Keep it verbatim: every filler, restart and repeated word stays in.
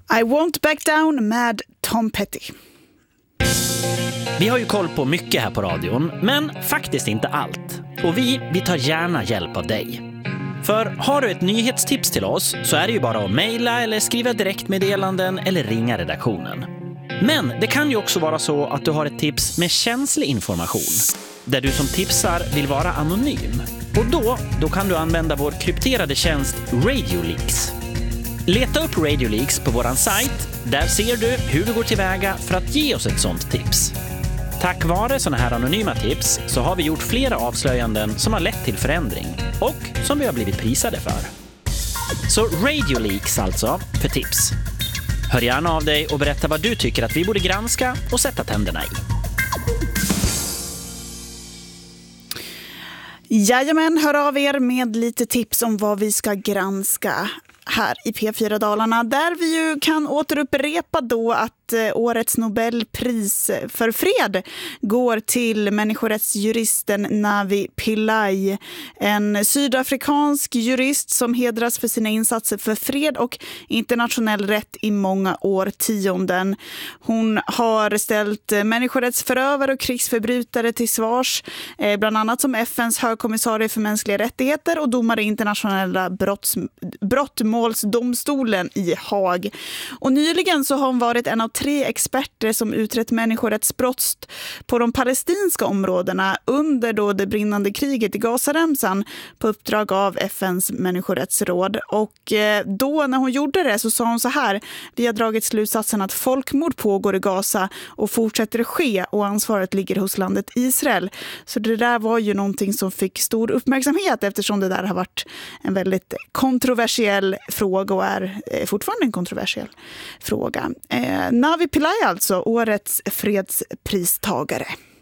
I Won't Back Down med Tom Petty. Vi har ju koll på mycket här på radion, men faktiskt inte allt. Och vi, vi tar gärna hjälp av dig. För har du ett nyhetstips till oss så är det ju bara att mejla eller skriva direktmeddelanden eller ringa redaktionen. Men det kan ju också vara så att du har ett tips med känslig information, där du som tipsar vill vara anonym. Och då, då kan du använda vår krypterade tjänst RadioLeaks. Leta upp RadioLeaks på våran sajt. Där ser du hur du går tillväga för att ge oss ett sånt tips. Tack vare såna här anonyma tips så har vi gjort flera avslöjanden som har lett till förändring och som vi har blivit prisade för. Så RadioLeaks alltså för tips. Hör gärna av dig och berätta vad du tycker att vi borde granska och sätta tänderna i. Jajamän, hör av er med lite tips om vad vi ska granska här i P fyra Dalarna, där vi ju kan återupprepa då att årets Nobelpris för fred går till människorättsjuristen Navi Pillay, en sydafrikansk jurist som hedras för sina insatser för fred och internationell rätt i många årtionden. Hon har ställt människorättsförövare och krigsförbrytare till svars, bland annat som F N:s högkommissarie för mänskliga rättigheter och domare i internationella brotts, brottmålsdomstolen i Haag. Och nyligen så har hon varit en av tre experter som utrett människorättsbrott på de palestinska områdena under då det brinnande kriget i Gazaremsan på uppdrag av F N:s människorättsråd. Och då när hon gjorde det så sa hon så här: vi har dragit slutsatsen att folkmord pågår i Gaza och fortsätter ske och ansvaret ligger hos landet Israel. Så det där var ju någonting som fick stor uppmärksamhet eftersom det där har varit en väldigt kontroversiell fråga och är fortfarande en kontroversiell fråga. Eh, Navi Pillay alltså, årets fredspristagare.